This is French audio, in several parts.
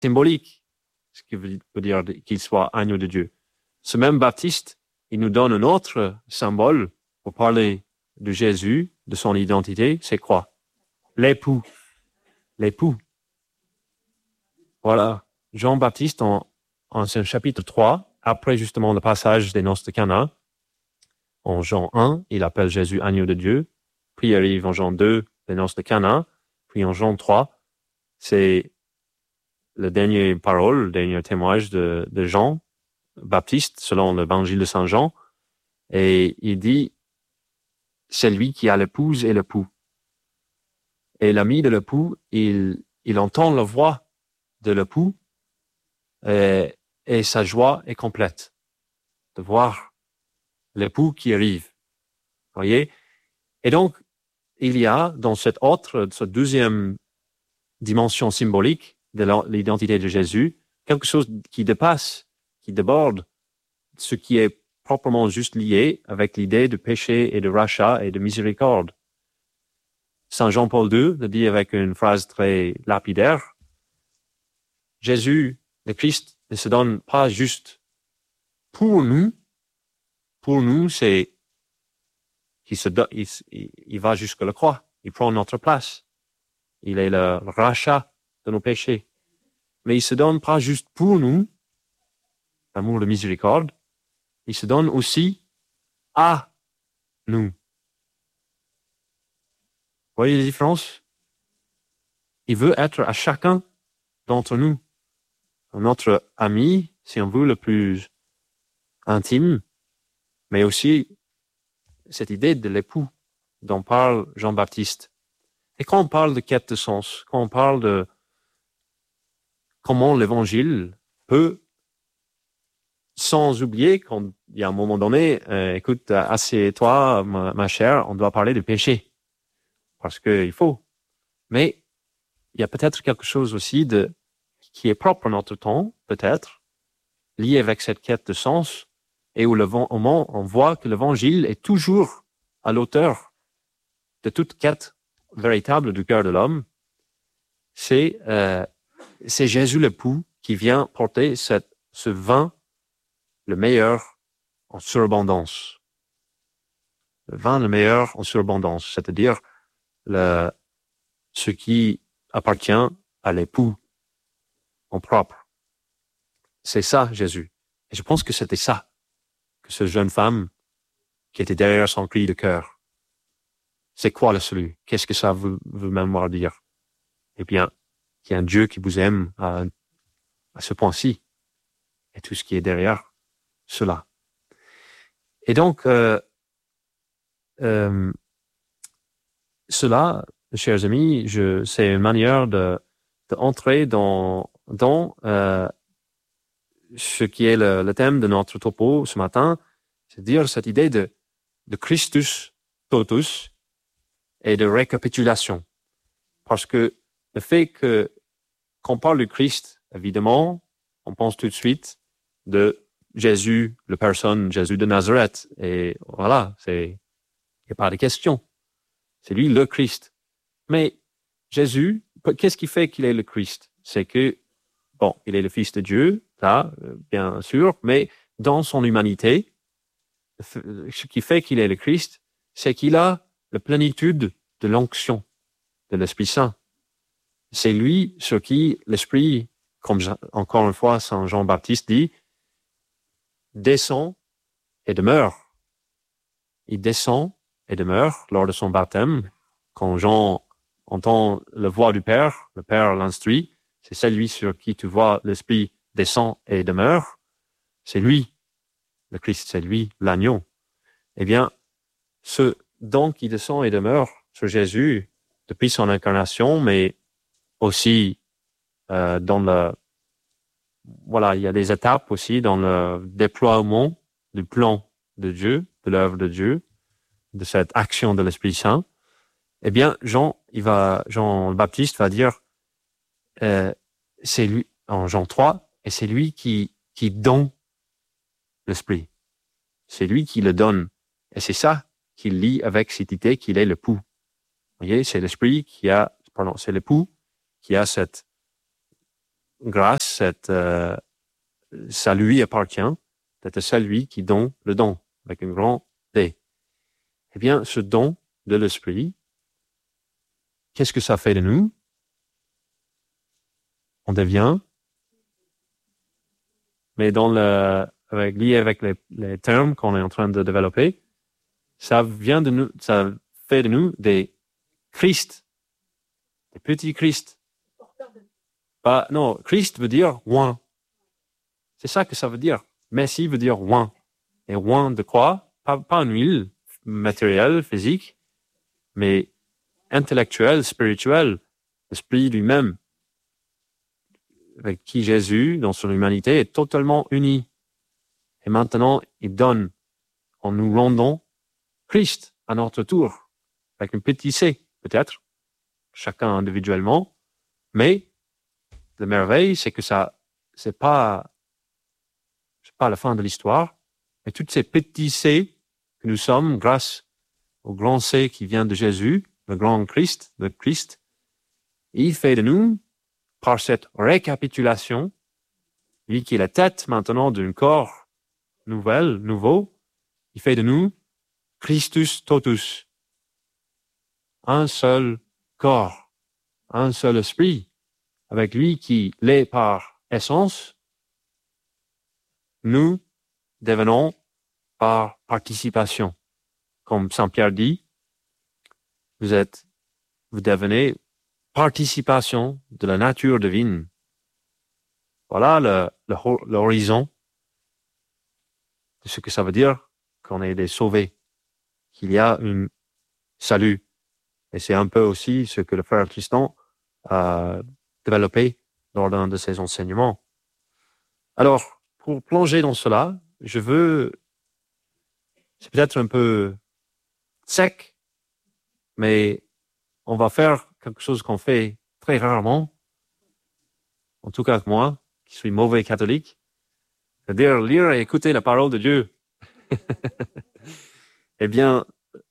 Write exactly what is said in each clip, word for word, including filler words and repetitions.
symbolique, ce qui veut dire qu'il soit agneau de Dieu. Ce même Baptiste, il nous donne un autre symbole pour parler de Jésus, de son identité, c'est quoi? L'époux. L'époux. Voilà. Jean-Baptiste, en, en chapitre trois, après justement le passage des noces de Cana, en Jean un, il appelle Jésus agneau de Dieu. Puis il arrive en Jean deux, les noces de Cana. Puis en Jean trois, c'est le dernier parole, le dernier témoignage de, de Jean-Baptiste, selon l'évangile de Saint Jean. Et il dit, c'est lui qui a l'épouse et l'époux. Et l'ami de l'époux, il, il entend la voix de l'époux et, et sa joie est complète de voir l'époux qui arrive. Vous voyez? Et donc, il y a dans cette autre, cette deuxième dimension symbolique de l'identité de Jésus, quelque chose qui dépasse, qui déborde ce qui est proprement juste lié avec l'idée de péché et de rachat et de miséricorde. Saint Jean-Paul deux le dit avec une phrase très lapidaire. Jésus, le Christ, ne se donne pas juste pour nous. Pour nous, c'est qu'il se do- il, il va jusqu'à la croix. Il prend notre place. Il est le rachat de nos péchés. Mais il se donne pas juste pour nous, l'amour de miséricorde. Il se donne aussi à nous. Vous voyez la différence? Il veut être à chacun d'entre nous. Notre ami, si on veut, le plus intime, mais aussi cette idée de l'époux dont parle Jean-Baptiste. Et quand on parle de quête de sens, quand on parle de comment l'évangile peut, sans oublier qu'il y a un moment donné, euh, écoute, assieds-toi, ma, ma chère, on doit parler de péché. Parce qu'il faut. Mais il y a peut-être quelque chose aussi de qui est propre à notre temps, peut-être, lié avec cette quête de sens, et où le, au moment on voit que l'évangile est toujours à l'auteur de toute quête véritable du cœur de l'homme. C'est, euh, c'est Jésus l'époux qui vient porter cette, ce vin, le meilleur en surabondance. Le vin le meilleur en surabondance, c'est-à-dire le, ce qui appartient à l'époux en propre. C'est ça, Jésus. Et je pense que c'était ça que cette jeune femme qui était derrière son cri de cœur. C'est quoi le salut? Qu'est-ce que ça veut, veut même dire? Eh bien, qu'il y a un Dieu qui vous aime à, à ce point-ci. Et tout ce qui est derrière cela. Et donc, euh, euh, cela, chers amis, je, c'est une manière de, de entrer dans, dans euh, ce qui est le, le thème de notre topo ce matin, c'est-à-dire cette idée de, de Christus totus et de récapitulation. Parce que le fait que, qu'on parle du Christ, évidemment, on pense tout de suite de Jésus, la personne, Jésus de Nazareth. Et voilà, c'est, il n'y a pas de question. C'est lui le Christ. Mais Jésus, qu'est-ce qui fait qu'il est le Christ? C'est que, bon, il est le Fils de Dieu, ça, bien sûr, mais dans son humanité, ce qui fait qu'il est le Christ, c'est qu'il a la plénitude de l'onction de l'Esprit Saint. C'est lui sur qui l'Esprit, comme encore une fois Saint Jean-Baptiste dit, descend et demeure. Il descend et demeure lors de son baptême. Quand Jean entend la voix du Père, le Père l'instruit, c'est celui sur qui tu vois l'Esprit descend et demeure. C'est lui, le Christ, c'est lui, l'agneau. Eh bien, ce don qui descend et demeure sur Jésus depuis son incarnation, mais aussi euh, dans le... Voilà, il y a des étapes aussi dans le déploiement du plan de Dieu, de l'œuvre de Dieu, de cette action de l'Esprit Saint. Eh bien, Jean, il va, Jean-Baptiste va dire, euh, c'est lui, en Jean trois, et c'est lui qui, qui donne l'Esprit. C'est lui qui le donne. Et c'est ça qu'il lie avec cette idée qu'il est l'époux. Vous voyez, c'est l'Esprit qui a, pardon, c'est l'époux qui a cette grâce, cette, euh, ça lui appartient d'être celui qui donne le don, avec un grand D. Eh bien, ce don de l'Esprit, qu'est-ce que ça fait de nous? On devient, mais dans le, avec, lié avec les, les termes qu'on est en train de développer, ça vient de nous, ça fait de nous des Christ, des petits Christ. Bah, non, Christ veut dire oint. C'est ça que ça veut dire. Messie veut dire oint. Et oint de quoi? Pas, pas une huile matérielle, physique, mais intellectuelle, spirituelle, l'esprit lui-même, avec qui Jésus, dans son humanité, est totalement uni. Et maintenant, il donne, en nous rendant Christ à notre tour, avec un petit c, peut-être, chacun individuellement, mais la merveille, c'est que ça, c'est pas, c'est pas la fin de l'histoire, mais tous ces petits c que nous sommes, grâce au grand C qui vient de Jésus, le grand Christ, le Christ, il fait de nous, par cette récapitulation, lui qui est la tête maintenant d'un corps nouvel, nouveau, il fait de nous Christus totus, un seul corps, un seul esprit, avec lui qui l'est par essence, nous devenons par participation. Comme Saint Pierre dit, vous êtes, vous devenez participation de la nature divine. Voilà le, le, l'horizon de ce que ça veut dire qu'on est des sauvés, qu'il y a un salut. Et c'est un peu aussi ce que le frère Tristan a développé lors d'un de ses enseignements. Alors, pour plonger dans cela, je veux, c'est peut-être un peu sec, mais on va faire quelque chose qu'on fait très rarement, en tout cas que moi, qui suis mauvais catholique, c'est-à-dire lire et écouter la parole de Dieu. Eh bien,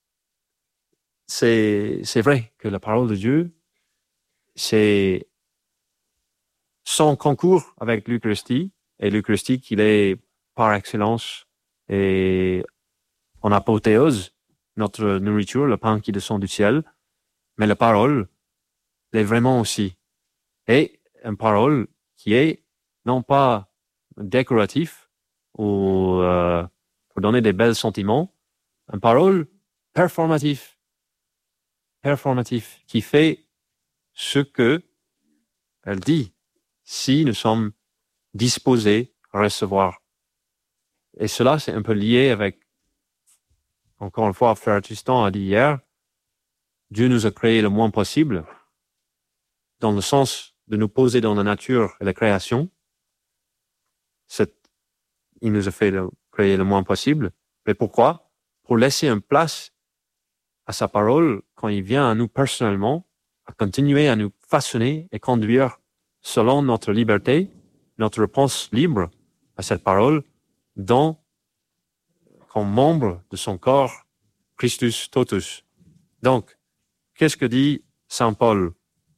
c'est, c'est vrai que la parole de Dieu, c'est son concours avec l'Eucharistie, et l'Eucharistie qu'il est par excellence et en apothéose, notre nourriture, le pain qui descend du ciel, mais la parole l'est vraiment aussi. Et une parole qui est non pas décoratif ou euh, pour donner des bels sentiments, une parole performative, performative, qui fait ce que elle dit, si nous sommes disposés à recevoir. Et cela, c'est un peu lié avec, encore une fois, Frère Tristan a dit hier, Dieu nous a créé le moins possible, dans le sens de nous poser dans la nature et la création. C'est, il nous a fait le, créer le moins possible. Mais pourquoi? Pour laisser une place à sa parole quand il vient à nous personnellement, à continuer à nous façonner et conduire selon notre liberté, notre réponse libre à cette parole, dans, comme membre de son corps, Christus totus. Donc, qu'est-ce que dit Saint Paul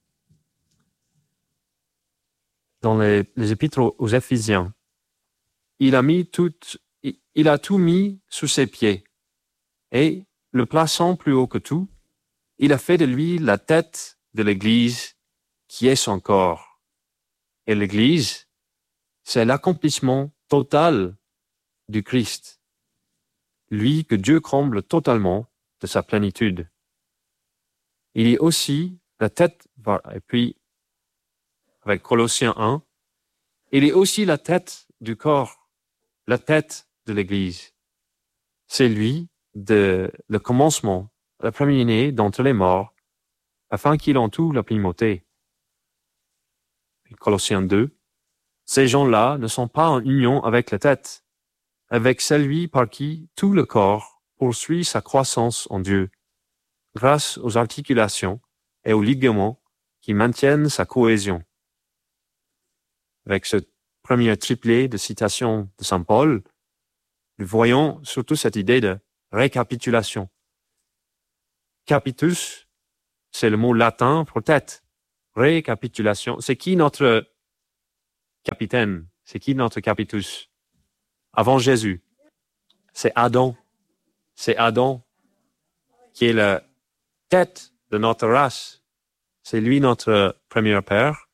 dans les, les épîtres aux Éphésiens? Il a mis tout, il a tout mis sous ses pieds et, le plaçant plus haut que tout, il a fait de lui la tête de l'Église qui est son corps. Et l'Église, c'est l'accomplissement total du Christ, lui que Dieu comble totalement de sa plénitude. Il est aussi la tête, et puis avec Colossiens un, il est aussi la tête du corps, la tête de l'Église. C'est lui de le commencement, le premier-né d'entre les morts, afin qu'il en tout la primauté. Puis Colossiens deux, ces gens-là ne sont pas en union avec la tête, avec celui par qui tout le corps poursuit sa croissance en Dieu, grâce aux articulations et aux ligaments qui maintiennent sa cohésion. Avec ce premier triplet de citations de Saint Paul, nous voyons surtout cette idée de récapitulation. Capitus, c'est le mot latin pour tête. Récapitulation, c'est qui notre capitaine? C'est qui notre capitus? Avant Jésus, c'est Adam. C'est Adam qui est la tête de notre race. C'est lui notre premier père.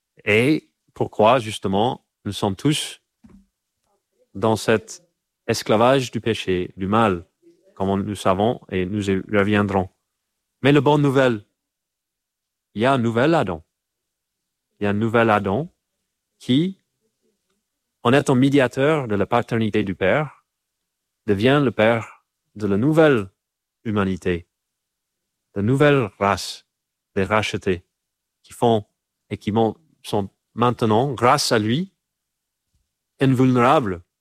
Et pourquoi, justement, nous sommes tous dans cet esclavage du péché, du mal, comme nous savons et nous y reviendrons. Mais la bonne nouvelle, il y a un nouvel Adam. Il y a un nouvel Adam qui, en étant médiateur de la paternité du Père, devient le Père de la nouvelle humanité, de nouvelle race, des rachetés, qui font et qui sont maintenant, grâce à lui, invulnérables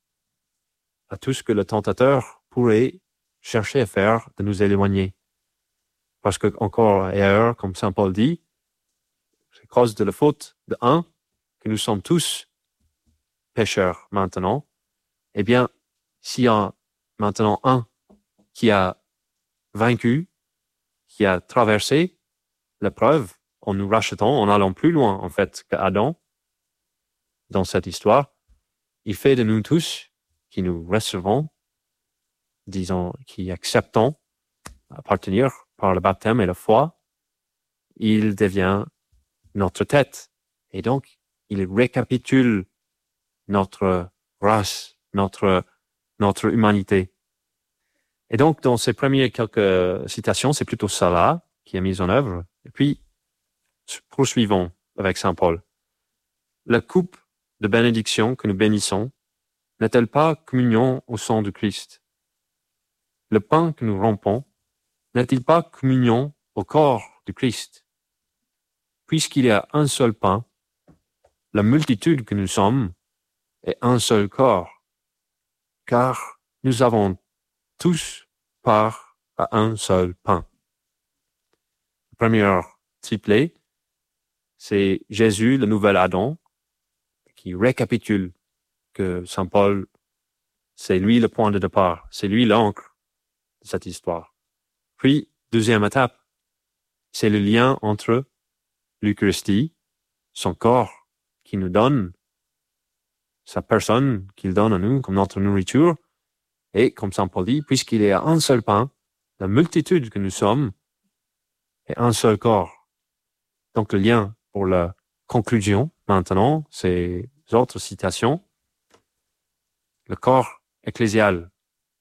à tout ce que le tentateur pourrait chercher à faire de nous éloigner. Parce que, encore et ailleurs, comme Saint Paul dit, c'est à cause de la faute de un que nous sommes tous pécheurs maintenant. Eh bien, s'il y a maintenant un qui a vaincu, qui a traversé l'épreuve en nous rachetant, en allant plus loin, en fait, qu'Adam, dans cette histoire, il fait de nous tous, qui nous recevons, disons, qui acceptons appartenir par le baptême et la foi, il devient notre tête. Et donc, il récapitule notre race, notre, notre humanité. Et donc, dans ces premières quelques citations, c'est plutôt ça là qui est mis en œuvre. Et puis, poursuivons avec Saint Paul. La coupe de bénédiction que nous bénissons n'est-elle pas communion au sang du Christ? Le pain que nous rompons n'est-il pas communion au corps du Christ? Puisqu'il y a un seul pain, la multitude que nous sommes est un seul corps, car nous avons tous part à un seul pain. Le premier triplet, c'est Jésus, le nouvel Adam, qui récapitule que Saint Paul, c'est lui le point de départ, c'est lui l'encre de cette histoire. Puis, deuxième étape, c'est le lien entre l'Eucharistie, son corps qui nous donne, sa personne qu'il donne à nous comme notre nourriture, et comme Saint Paul dit, puisqu'il y a un seul pain, la multitude que nous sommes est un seul corps. Donc le lien pour la conclusion, maintenant, ces autres citations, le corps ecclésial.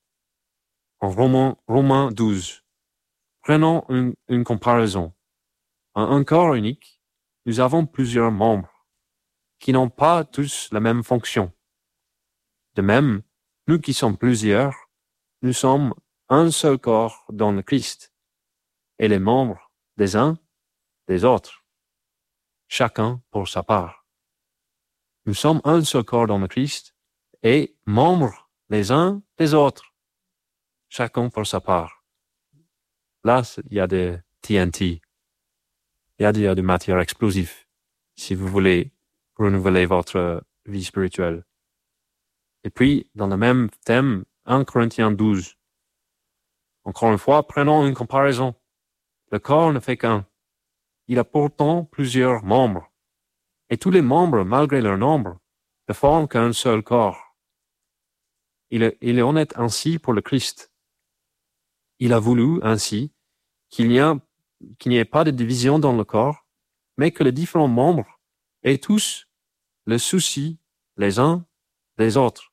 En Romains, Romains douze, prenons une, une comparaison. En un corps unique, nous avons plusieurs membres qui n'ont pas tous la même fonction. De même, nous qui sommes plusieurs, nous sommes un seul corps dans le Christ et les membres des uns des autres, chacun pour sa part. Nous sommes un seul corps dans le Christ et membres les uns des autres, chacun pour sa part. Là, il y a des T N T, il y a de, de matière explosive, si vous voulez renouveler votre vie spirituelle. Et puis, dans le même thème, un Corinthiens douze. Encore une fois, prenons une comparaison. Le corps ne fait qu'un. Il a pourtant plusieurs membres. Et tous les membres, malgré leur nombre, ne forment qu'un seul corps. Il est, il est honnête ainsi pour le Christ. Il a voulu ainsi qu'il n'y a, qu'il n'y ait pas de division dans le corps, mais que les différents membres aient tous le souci les uns des autres.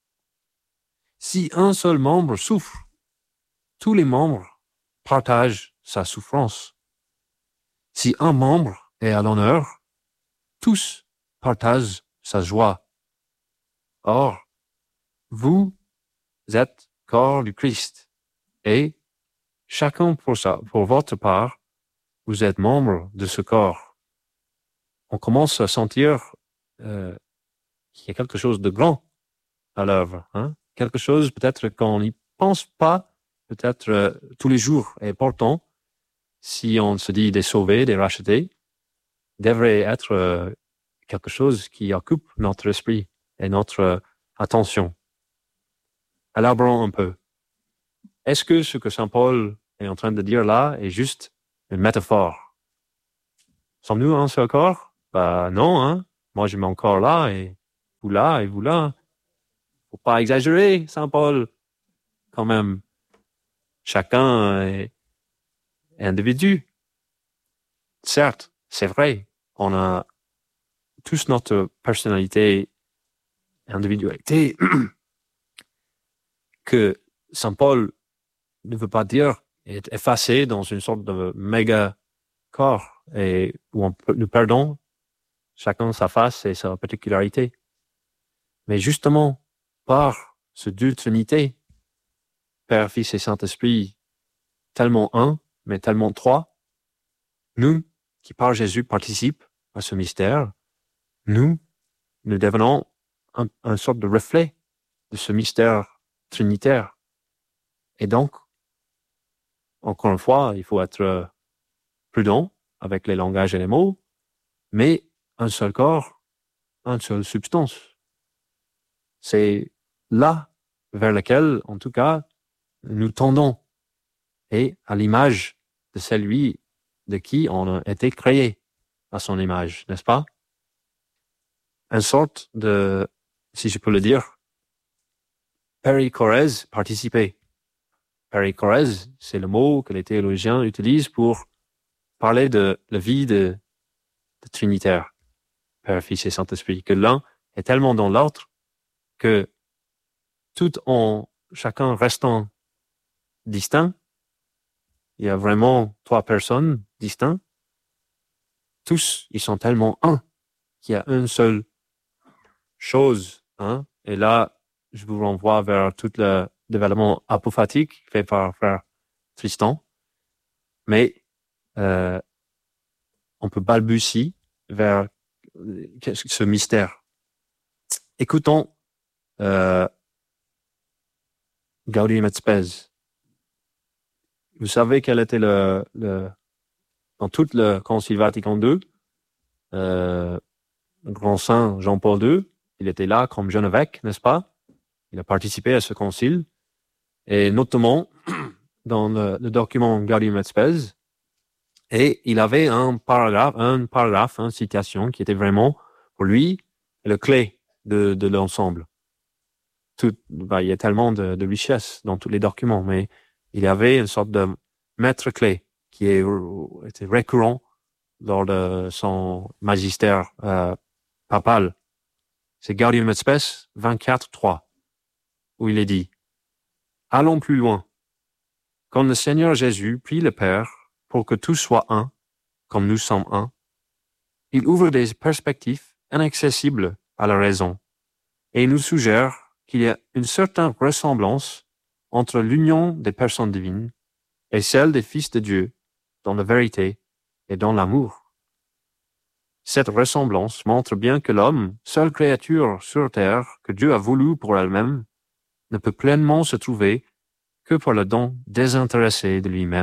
Si un seul membre souffre, tous les membres partagent sa souffrance. Si un membre est à l'honneur, tous partagent sa joie. Or, vous êtes corps du Christ et chacun pour, sa, pour votre part, vous êtes membre de ce corps. On commence à sentir euh, qu'il y a quelque chose de grand à l'œuvre, hein? Quelque chose peut-être qu'on n'y pense pas, peut-être euh, tous les jours. Et pourtant, si on se dit des sauvés, des rachetés, devrait être euh, quelque chose qui occupe notre esprit et notre euh, attention. Élaborons un peu. Est-ce que ce que Saint Paul est en train de dire là est juste une métaphore? Sommes-nous un seul corps? Bah non, hein. Moi, j'ai mon corps là et vous là et vous là. Faut pas exagérer, Saint Paul, quand même. Chacun est individu. Certes, c'est vrai, on a tous notre personnalité, individualité, que Saint Paul ne veut pas dire être effacé dans une sorte de méga corps et où on peut, nous perdons chacun sa face et sa particularité. Mais justement, par ce Dieu Trinité, Père, Fils et Saint-Esprit, tellement un, mais tellement trois, nous, qui par Jésus participent à ce mystère, nous, nous devenons un, un sorte de reflet de ce mystère trinitaire. Et donc, encore une fois, il faut être prudent avec les langages et les mots, mais un seul corps, une seule substance. C'est là vers lequel, en tout cas, nous tendons, et à l'image de celui de qui on a été créé à son image, n'est-ce pas? Une sorte de, si je peux le dire, périchorèse participée. Périchorèse, c'est le mot que les théologiens utilisent pour parler de la vie de, de Trinitaire, Père, Fils et Saint-Esprit, que l'un est tellement dans l'autre que tout en chacun restant distinct, il y a vraiment trois personnes distinctes, tous, ils sont tellement un qu'il y a une seule chose, hein. Et là, je vous renvoie vers tout le développement apophatique fait par frère Tristan. Mais euh, on peut balbutier vers ce mystère. Écoutons euh, Gaudium et Spes. Vous savez quel était le, le dans tout le Concile Vatican deux, euh, le grand saint Jean-Paul deux, il était là comme jeune évêque, n'est-ce pas? Il a participé à ce concile, et notamment dans le, le document Gaudium et Spes, et il avait un paragraphe, un paragraphe, une citation qui était vraiment, pour lui, le clé de, de l'ensemble. Tout, bah, il y a tellement de, de richesse dans tous les documents, mais il y avait une sorte de maître clé qui est, était récurrent lors de son magistère euh, papal. C'est Gaudium et Spes vingt-quatre trois, où il est dit « Allons plus loin. Quand le Seigneur Jésus prie le Père pour que tout soit un, comme nous sommes un, il ouvre des perspectives inaccessibles à la raison et il nous suggère qu'il y a une certaine ressemblance entre l'union des personnes divines et celle des fils de Dieu dans la vérité et dans l'amour. Cette ressemblance montre bien que l'homme, seule créature sur terre que Dieu a voulu pour elle-même, ne peut pleinement se trouver que par le don désintéressé de lui-même. »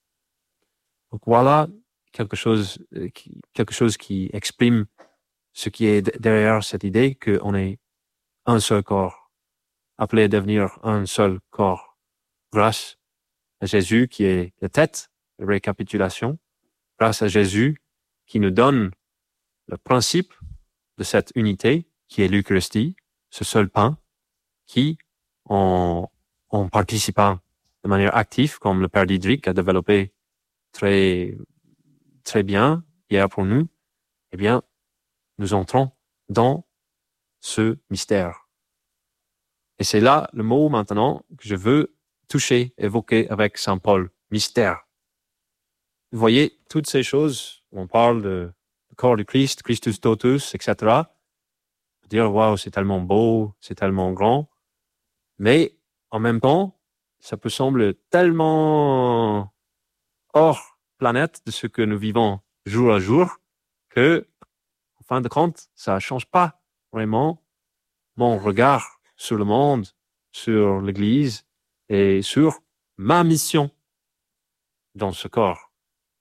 Donc voilà quelque chose, qui, quelque chose qui exprime ce qui est derrière cette idée qu'on est un seul corps, appelé à devenir un seul corps, grâce à Jésus qui est la tête, la récapitulation, grâce à Jésus qui nous donne le principe de cette unité qui est l'Eucharistie, ce seul pain, qui, en, en participant de manière active, comme le Père Diedrich a développé très, très bien hier pour nous, eh bien, nous entrons dans ce mystère. Et c'est là le mot maintenant que je veux toucher, évoquer avec Saint Paul, mystère. Vous voyez, toutes ces choses, on parle de le corps du Christ, Christus totus, et cetera. Dire, waouh, c'est tellement beau, c'est tellement grand. Mais en même temps, ça peut sembler tellement hors planète de ce que nous vivons jour à jour que, en fin de compte, ça change pas vraiment mon regard sur le monde, sur l'Église et sur ma mission dans ce corps.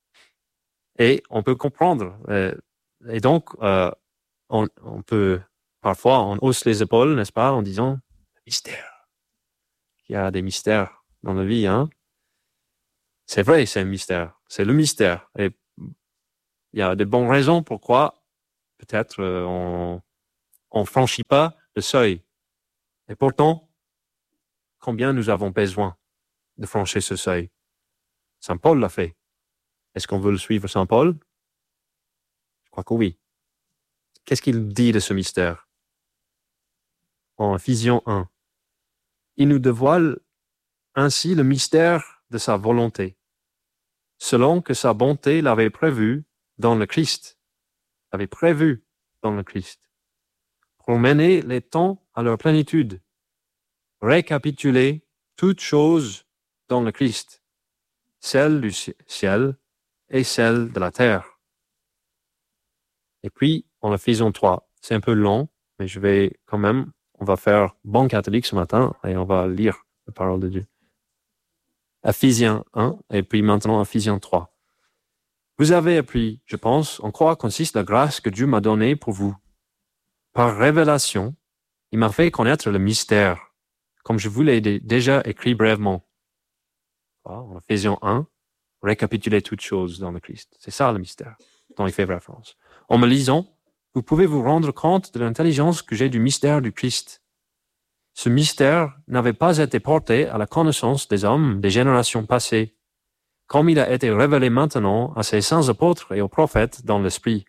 Et on peut comprendre. Euh, et donc, euh, on, on peut, parfois, on hausse les épaules, n'est-ce pas, en disant, mystère. Il y a des mystères dans la vie, hein. C'est vrai, c'est un mystère. C'est le mystère. Et il y a de bonnes raisons pourquoi, peut-être, euh, on, on ne franchit pas le seuil. Et pourtant, combien nous avons besoin de franchir ce seuil? Saint Paul l'a fait. Est-ce qu'on veut le suivre, Saint Paul? Je crois que oui. Qu'est-ce qu'il dit de ce mystère? En Ephésiens un, il nous dévoile ainsi le mystère de sa volonté, selon que sa bonté l'avait prévu dans le Christ, l'avait prévu dans le Christ, pour mener les temps à leur plénitude, récapituler toutes choses dans le Christ, celles du ciel et celles de la terre. Et puis, en Ephésiens trois, c'est un peu long, mais je vais quand même, on va faire bon catholique ce matin et on va lire la parole de Dieu. Ephésiens un et puis maintenant Ephésiens trois. Vous avez appris, je pense, en quoi consiste la grâce que Dieu m'a donnée pour vous. Par révélation, il m'a fait connaître le mystère, comme je vous l'ai déjà écrit brièvement. En Ephésiens un, récapituler toutes choses dans le Christ. C'est ça le mystère dont il fait référence. En me lisant, vous pouvez vous rendre compte de l'intelligence que j'ai du mystère du Christ. Ce mystère n'avait pas été porté à la connaissance des hommes des générations passées, comme il a été révélé maintenant à ses saints apôtres et aux prophètes dans l'Esprit.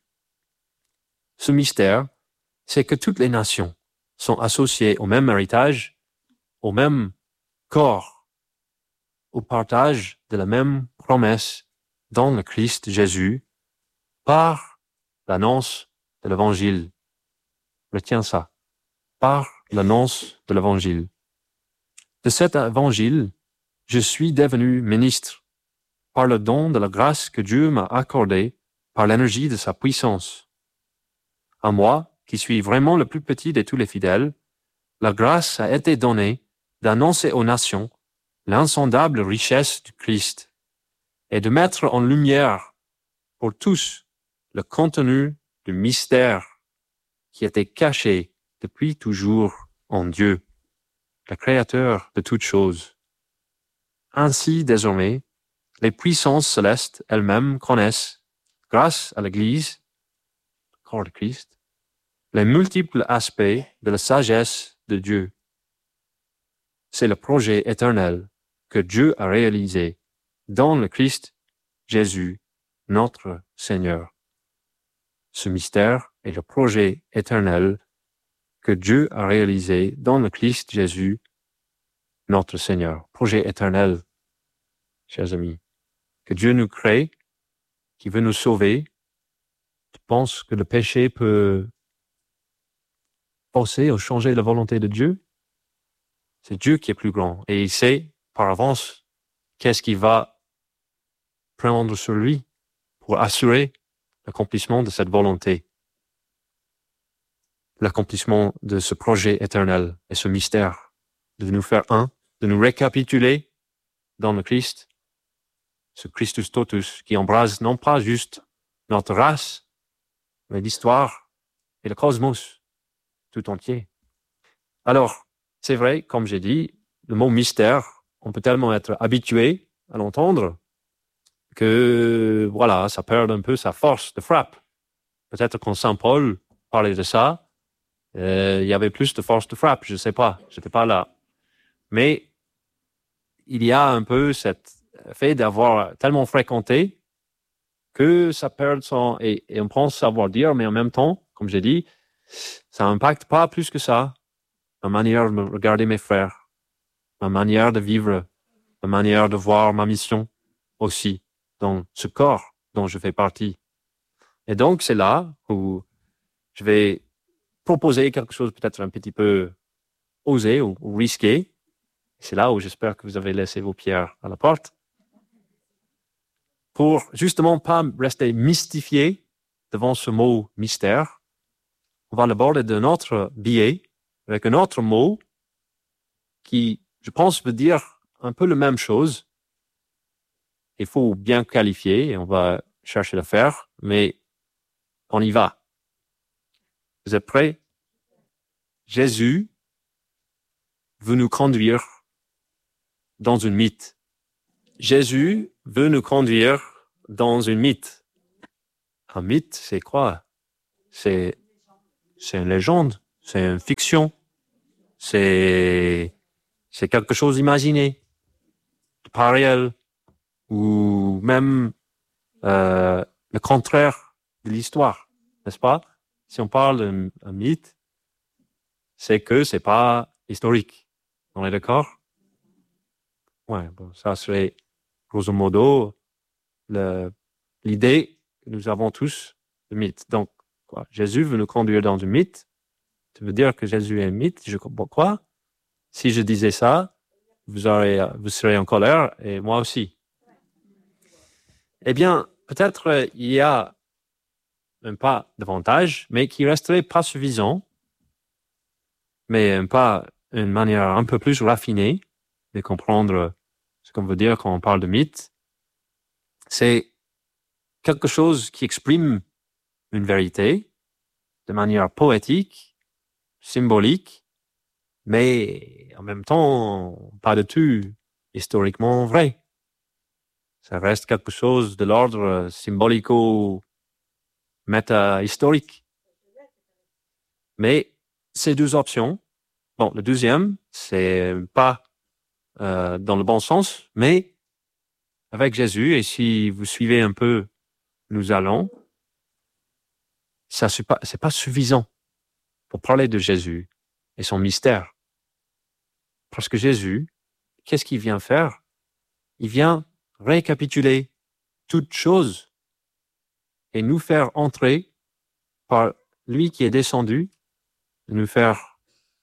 Ce mystère, c'est que toutes les nations sont associées au même héritage, au même corps, au partage de la même promesse dans le Christ Jésus par l'annonce de l'Évangile. Retiens ça. Par l'annonce de l'Évangile. De cet Évangile, je suis devenu ministre par le don de la grâce que Dieu m'a accordée par l'énergie de sa puissance. À moi, qui suis vraiment le plus petit de tous les fidèles, la grâce a été donnée d'annoncer aux nations l'insondable richesse du Christ et de mettre en lumière pour tous le contenu du mystère qui était caché depuis toujours en Dieu, le Créateur de toutes choses. Ainsi, désormais, les puissances célestes elles-mêmes connaissent, grâce à l'Église, corps de Christ, les multiples aspects de la sagesse de Dieu. C'est le projet éternel que Dieu a réalisé dans le Christ Jésus, notre Seigneur. Ce mystère est le projet éternel que Dieu a réalisé dans le Christ Jésus, notre Seigneur. Projet éternel, chers amis. Que Dieu nous crée, qui veut nous sauver. Tu penses que le péché peut forcer ou changer la volonté de Dieu? C'est Dieu qui est plus grand et il sait par avance qu'est-ce qu'il va prendre sur lui pour assurer l'accomplissement de cette volonté, l'accomplissement de ce projet éternel et ce mystère, de nous faire un, de nous récapituler dans le Christ, ce Christus totus qui embrase non pas juste notre race, mais l'histoire et le cosmos tout entier. Alors, c'est vrai, comme j'ai dit, le mot mystère, on peut tellement être habitué à l'entendre que, voilà, ça perd un peu sa force de frappe. Peut-être quand Saint Paul parlait de ça, euh, il y avait plus de force de frappe, je ne sais pas, je n'étais pas là. Mais il y a un peu cet fait d'avoir tellement fréquenté que ça perd son... Et, et on pense savoir dire, mais en même temps, comme j'ai dit, ça n'impacte pas plus que ça ma manière de regarder mes frères, ma manière de vivre, ma manière de voir ma mission aussi dans ce corps dont je fais partie. Et donc, c'est là où je vais proposer quelque chose peut-être un petit peu osé ou, ou risqué. C'est là où j'espère que vous avez laissé vos pierres à la porte pour justement pas rester mystifié devant ce mot mystère. On va l'aborder d'un autre biais, avec un autre mot qui, je pense, veut dire un peu la même chose. Il faut bien qualifier et on va chercher à le faire, mais on y va. Vous êtes prêts? Jésus veut nous conduire dans une mythe. Jésus veut nous conduire dans une mythe. Un mythe, c'est quoi? C'est, c'est une légende. c'est une fiction, c'est, c'est quelque chose d'imaginé, pas réel, ou même euh, le contraire de l'histoire, n'est-ce pas? Si on parle d'un un mythe, c'est que c'est pas historique. On est d'accord? Ouais, bon, ça serait grosso modo le, l'idée que nous avons tous de mythe. Donc, quoi, Jésus veut nous conduire dans un mythe. Tu veux dire que Jésus est un mythe? Je comprends quoi? Si je disais ça, vous aurez, vous serez en colère et moi aussi. Eh bien, peut-être euh, il y a un pas davantage, mais qui resterait pas suffisant, mais un pas, une manière un peu plus raffinée de comprendre ce qu'on veut dire quand on parle de mythe. C'est quelque chose qui exprime une vérité de manière poétique, symbolique, mais en même temps, pas du tout historiquement vrai. Ça reste quelque chose de l'ordre symbolico-méta-historique. Mais ces deux options, bon, le deuxième, c'est pas euh, dans le bon sens, mais avec Jésus, et si vous suivez un peu, nous allons, ça c'est pas, c'est pas suffisant pour parler de Jésus et son mystère. Parce que Jésus, qu'est-ce qu'il vient faire? Il vient récapituler toutes choses et nous faire entrer par lui qui est descendu, nous faire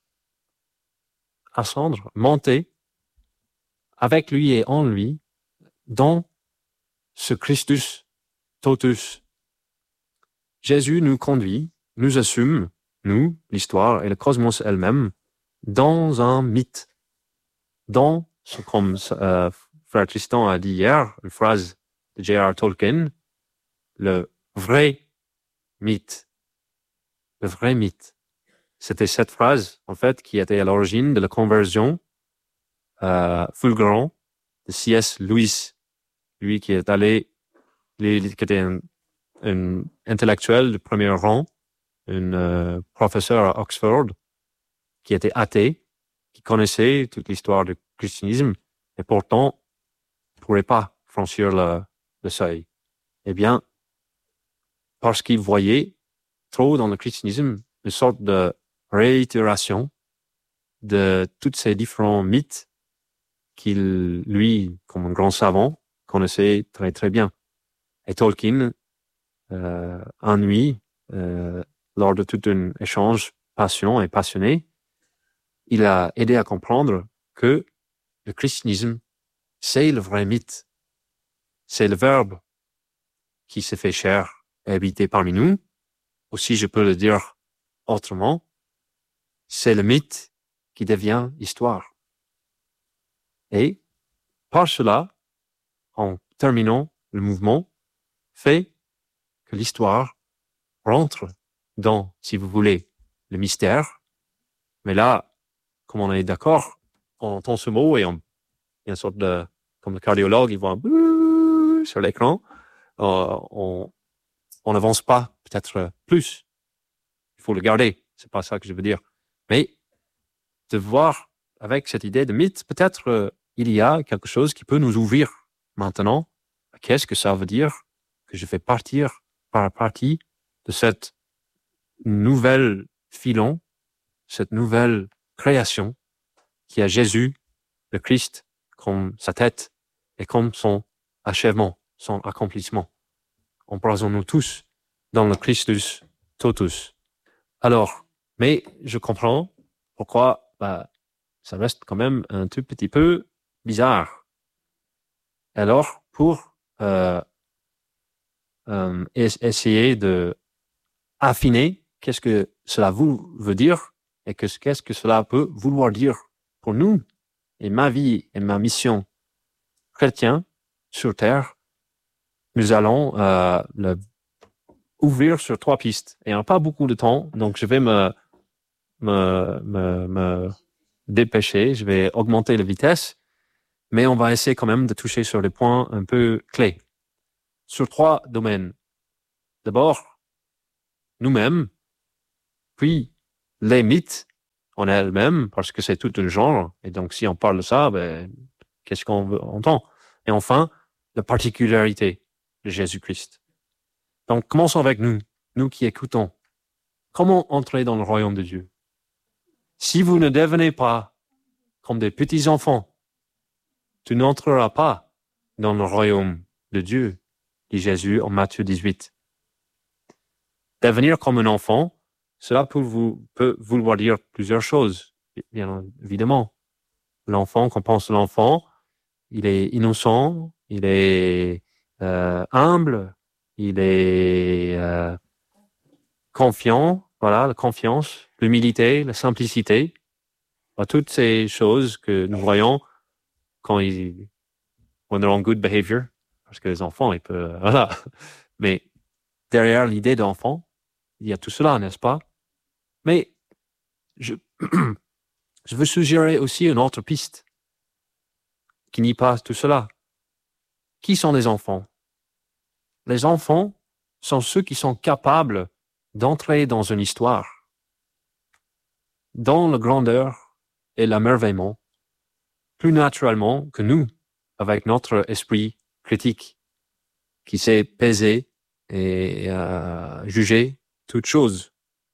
ascendre, monter avec lui et en lui dans ce Christus totus. Jésus nous conduit, nous assume, nous, l'histoire et le cosmos elle-même, dans un mythe, dans ce comme euh, frère Tristan a dit hier, une phrase de J R Tolkien, le vrai mythe. Le vrai mythe. C'était cette phrase, en fait, qui était à l'origine de la conversion euh, fulgurante de C S Lewis, lui qui est allé, lui, qui était un, un intellectuel de premier rang, un euh, professeur à Oxford, qui était athée, qui connaissait toute l'histoire du christianisme, et pourtant ne pourrait pas franchir le, le seuil. Eh bien, parce qu'il voyait trop dans le christianisme une sorte de réitération de tous ces différents mythes qu'il, lui, comme un grand savant, connaissait très très bien. Et Tolkien, euh, en nuit, euh, lors de tout un échange passionné et passionné, il a aidé à comprendre que le christianisme, c'est le vrai mythe. C'est le Verbe qui s'est fait chair et habité parmi nous. Aussi, je peux le dire autrement, c'est le mythe qui devient histoire. Et par cela, en terminant le mouvement, fait que l'histoire rentre dans, si vous voulez, le mystère. Mais là, comme on est d'accord, on entend ce mot et on, il y a une sorte de, comme le cardiologue, il voit un bouh sur l'écran, euh, on, on n'avance pas peut-être plus. Il faut le garder. C'est pas ça que je veux dire. Mais de voir avec cette idée de mythe, peut-être euh, il y a quelque chose qui peut nous ouvrir maintenant. Qu'est-ce que ça veut dire que je fais partir par partie de cette nouvelle filon, cette nouvelle création qui a Jésus, le Christ, comme sa tête et comme son achèvement, son accomplissement. Embrasons-nous tous dans le Christus totus. Alors, mais je comprends pourquoi bah, ça reste quand même un tout petit peu bizarre. Alors, pour euh, euh, essayer de affiner qu'est-ce que cela vous veut dire et que, qu'est-ce que cela peut vouloir dire pour nous et ma vie et ma mission chrétienne sur Terre, nous allons euh, le ouvrir sur trois pistes. Et on n'a pas beaucoup de temps, donc je vais me, me, me, me dépêcher, je vais augmenter la vitesse, mais on va essayer quand même de toucher sur les points un peu clés. Sur trois domaines. D'abord, nous-mêmes, puis les mythes en elles-mêmes, parce que c'est tout un genre. Et donc, si on parle de ça, ben, qu'est-ce qu'on veut- entend? Et enfin, la particularité de Jésus-Christ. Donc, commençons avec nous, nous qui écoutons. Comment entrer dans le royaume de Dieu? Si vous ne devenez pas comme des petits enfants, tu n'entreras pas dans le royaume de Dieu, dit Jésus en Matthieu dix-huit. Devenir comme un enfant, cela peut, vous, peut vouloir dire plusieurs choses, bien évidemment. L'enfant, qu'on pense à l'enfant, il est innocent, il est euh, humble, il est euh, confiant, voilà, la confiance, l'humilité, la simplicité, toutes ces choses que nous voyons quand ils, when they're on good behavior, parce que les enfants, ils peuvent, voilà. Mais derrière l'idée d'enfant, il y a tout cela, n'est-ce pas? Mais je, je veux suggérer aussi une autre piste qui nie pas tout cela. Qui sont les enfants? Les enfants sont ceux qui sont capables d'entrer dans une histoire, dans la grandeur et l'émerveillement, plus naturellement que nous, avec notre esprit critique, qui sait peser et euh, juger toute chose.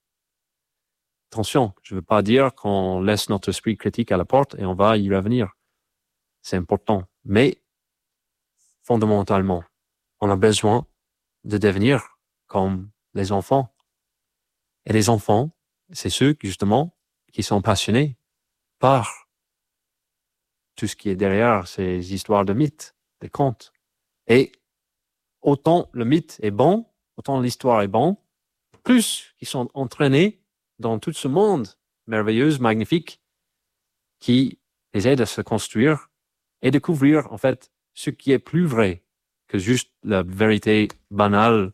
Attention, je ne veux pas dire qu'on laisse notre esprit critique à la porte et on va y revenir. C'est important. Mais, fondamentalement, on a besoin de devenir comme les enfants. Et les enfants, c'est ceux, justement, qui sont passionnés par tout ce qui est derrière ces histoires de mythes, des contes. Et autant le mythe est bon, autant l'histoire est bon, plus ils sont entraînés dans tout ce monde merveilleux, magnifique, qui les aide à se construire et découvrir, en fait, ce qui est plus vrai que juste la vérité banale,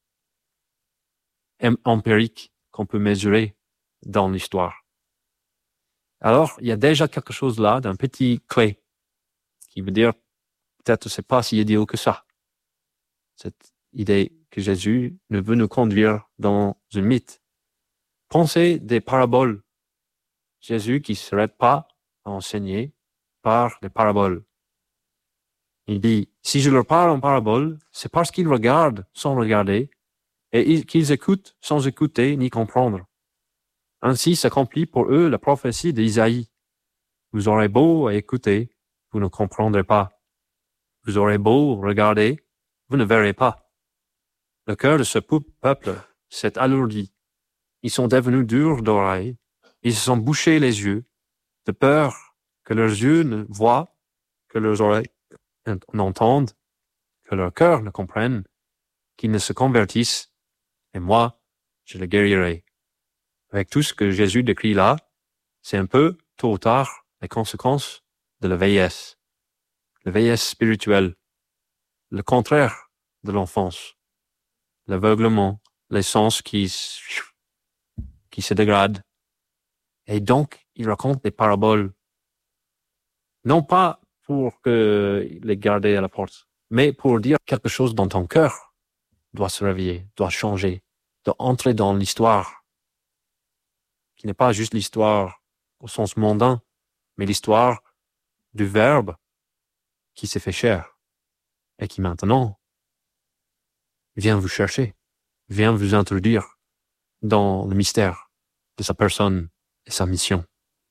empirique qu'on peut mesurer dans l'histoire. Alors, il y a déjà quelque chose là d'un petit clé qui veut dire peut-être c'est pas si idéal que ça. Cette idée que Jésus ne veut nous conduire dans un mythe. Pensez des paraboles. Jésus qui ne s'arrête pas à enseigner par des paraboles. Il dit, si je leur parle en parabole, c'est parce qu'ils regardent sans regarder et qu'ils écoutent sans écouter ni comprendre. Ainsi s'accomplit pour eux la prophétie d'Isaïe. Vous aurez beau écouter, vous ne comprendrez pas. Vous aurez beau regarder, vous ne verrez pas. Le cœur de ce peuple s'est alourdi. Ils sont devenus durs d'oreilles. Ils se sont bouchés les yeux, de peur que leurs yeux ne voient, que leurs oreilles n'entendent, que leur cœur ne comprenne, qu'ils ne se convertissent, et moi, je les guérirai. Avec tout ce que Jésus décrit là, c'est un peu, tôt ou tard, les conséquences de la vieillesse. La vieillesse spirituelle. Le contraire de l'enfance. L'aveuglement, les sens qui, qui se dégradent. Et donc, il raconte des paraboles. Non pas pour que les garder à la porte, mais pour dire quelque chose dans ton cœur doit se réveiller, doit changer, doit entrer dans l'histoire, qui n'est pas juste l'histoire au sens mondain, mais l'histoire du Verbe qui s'est fait chair et qui maintenant vient vous chercher, vient vous introduire dans le mystère de sa personne et sa mission.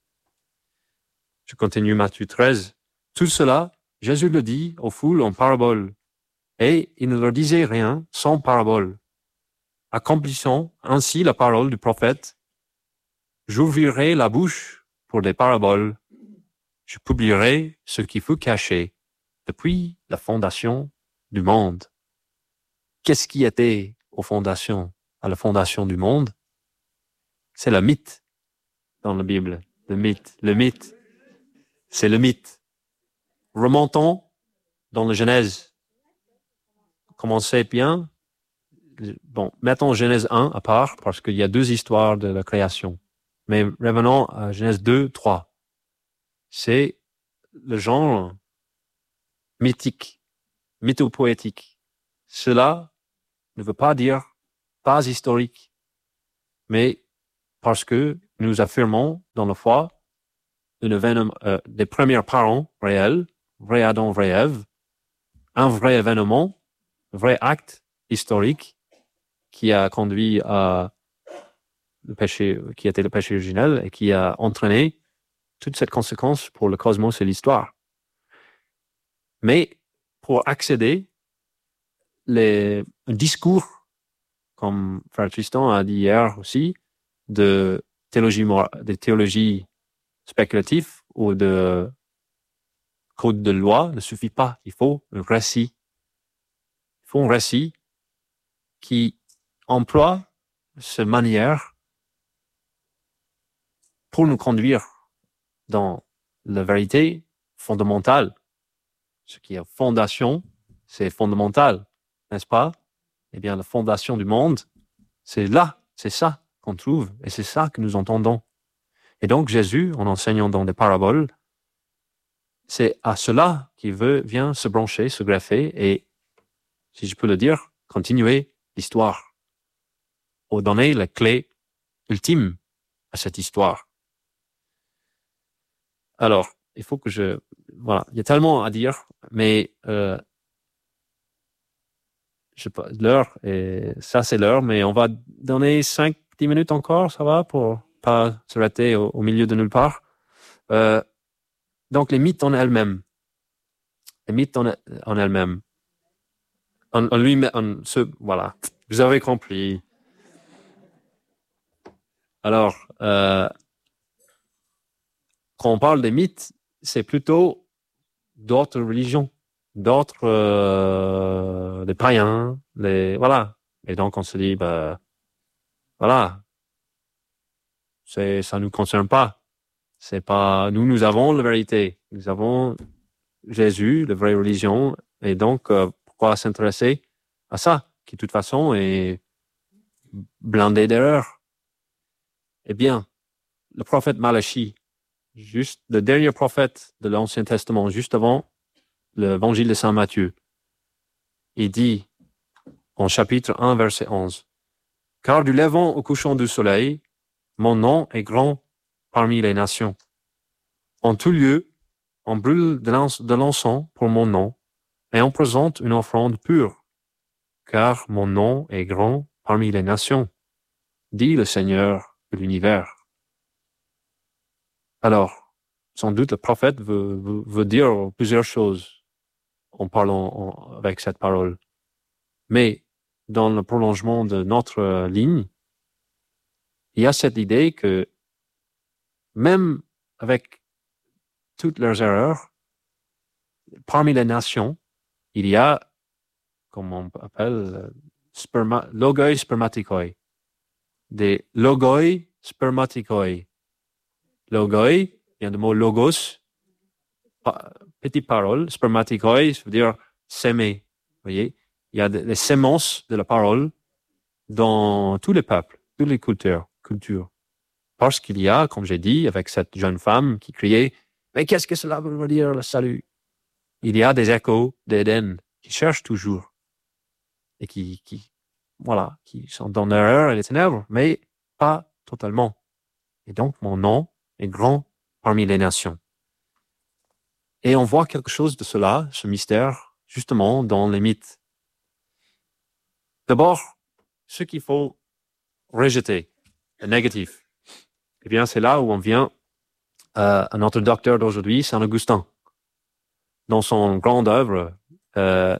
Je continue Matthieu treize. Tout cela, Jésus le dit aux foules en parabole, et il ne leur disait rien sans parabole. Accomplissant ainsi la parole du prophète, j'ouvrirai la bouche pour des paraboles, je publierai ce qui fut caché depuis la fondation du monde. Qu'est-ce qui était aux fondations, à la fondation du monde? C'est le mythe dans la Bible. Le mythe, le mythe, c'est le mythe. Remontons dans la Genèse. Commencez bien. Bon, mettons Genèse un à part, parce qu'il y a deux histoires de la création. Mais revenons à Genèse deux, trois. C'est le genre mythique, mythopoétique. Cela ne veut pas dire pas historique, mais parce que nous affirmons dans la foi une événement, euh, des premiers parents réels, vrai Adam, vrai Ève, un vrai événement, vrai acte historique qui a conduit à le péché, qui était le péché originel et qui a entraîné toute cette conséquence pour le cosmos et l'histoire. Mais pour accéder, les, un discours, comme Frère Tristan a dit hier aussi, de théologie, de théologie spéculative ou de code de loi ne suffit pas. Il faut un récit. Il faut un récit qui emploie cette manière pour nous conduire dans la vérité fondamentale. Ce qui est fondation, c'est fondamental, n'est-ce pas? Eh bien, la fondation du monde, c'est là, c'est ça qu'on trouve, et c'est ça que nous entendons. Et donc, Jésus, en enseignant dans des paraboles, c'est à cela qu'il veut, vient se brancher, se greffer, et, si je peux le dire, continuer l'histoire, ou donner la clé ultime à cette histoire. Alors, il faut que je... Voilà, il y a tellement à dire, mais euh, je sais pas, l'heure, et ça c'est l'heure, mais on va donner cinq dix minutes encore, ça va, pour pas se rater au, au milieu de nulle part. Euh, donc, les mythes en elles-mêmes. Les mythes en, en elles-mêmes. En, en lui, en ce, voilà, vous avez compris. Alors, euh, quand on parle des mythes, c'est plutôt d'autres religions, d'autres, euh, des païens, les, voilà. Et donc, on se dit, bah, voilà, c'est, ça nous concerne pas. C'est pas, nous, nous avons la vérité. Nous avons Jésus, la vraie religion. Et donc, euh, pourquoi s'intéresser à ça, qui, de toute façon, est blindé d'erreurs? Eh bien, le prophète Malachi, juste le dernier prophète de l'Ancien Testament, juste avant l'évangile de Saint Matthieu, il dit, en chapitre un, verset onze, « Car du levant au couchant du soleil, mon nom est grand parmi les nations. En tout lieu, on brûle de l'encens pour mon nom, et on présente une offrande pure, car mon nom est grand parmi les nations, dit le Seigneur de l'univers. » Alors, sans doute, le prophète veut, veut, veut dire plusieurs choses en parlant en, avec cette parole. Mais dans le prolongement de notre euh, ligne, il y a cette idée que même avec toutes leurs erreurs, parmi les nations, il y a, comme on appelle, sperma, logoi spermatikoi, des logoi spermatikoi. Logoi vient du mot logos, petite parole, spermatikoi, ça veut dire s'aimer. Vous voyez, il y a des semences de la parole dans tous les peuples, toutes les cultures, cultures. Parce qu'il y a, comme j'ai dit, avec cette jeune femme qui criait, mais qu'est-ce que cela veut dire, le salut? Il y a des échos d'Éden qui cherchent toujours et qui, qui, voilà, qui sont dans l'erreur et les ténèbres, mais pas totalement. Et donc, mon nom est grand parmi les nations. Et on voit quelque chose de cela, ce mystère, justement, dans les mythes. D'abord, ce qu'il faut rejeter, le négatif. Eh bien, c'est là où on vient euh, à notre docteur d'aujourd'hui, Saint Augustin. Dans son grande œuvre, euh,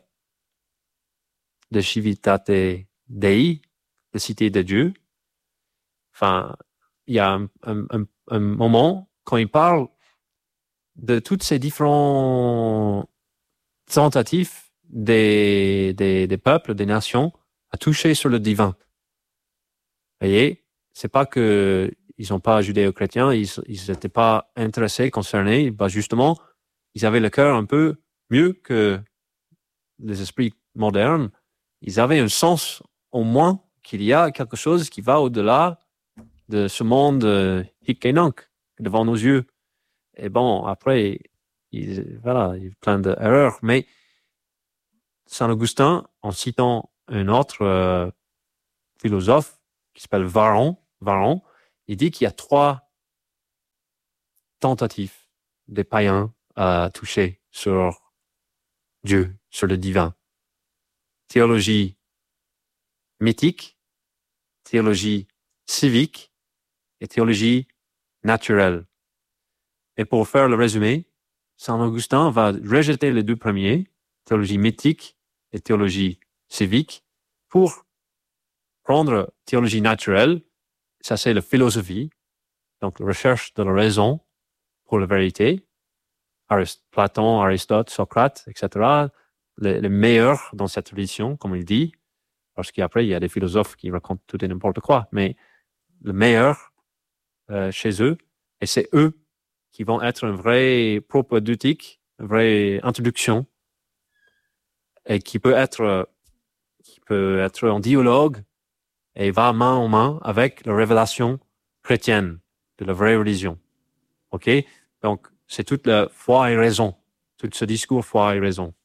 de Civitate Dei, de Cité de Dieu, enfin, il y a un, un, un, un moment quand il parle de toutes ces différentes tentatives des, des, des peuples, des nations, à toucher sur le divin. Vous voyez, c'est pas que ils sont pas judéo-chrétiens, ils ils n'étaient pas intéressés, concernés. Bah justement, ils avaient le cœur un peu mieux que les esprits modernes. Ils avaient un sens, au moins, qu'il y a quelque chose qui va au-delà de ce monde euh, hic et nunc, devant nos yeux. Et bon, après, il, voilà, il y a plein d'erreurs. Mais Saint Augustin, en citant un autre euh, philosophe qui s'appelle Varron, Varron, il dit qu'il y a trois tentatives des païens à toucher sur Dieu, sur le divin. Théologie mythique, théologie civique et théologie naturelle. Et pour faire le résumé, Saint Augustin va rejeter les deux premiers, théologie mythique et théologie civique, pour prendre théologie naturelle, ça c'est la philosophie, donc la recherche de la raison pour la vérité, Arist- Platon, Aristote, Socrate, et cetera, les, les meilleurs dans cette tradition, comme il dit, parce qu'après, il y a des philosophes qui racontent tout et n'importe quoi, mais le meilleur euh, chez eux, et c'est eux qui vont être une vraie propédeutique, une vraie introduction, et qui peut être, qui peut être en dialogue et va main en main avec la révélation chrétienne de la vraie religion. OK? Donc, c'est toute la foi et raison, tout ce discours foi et raison.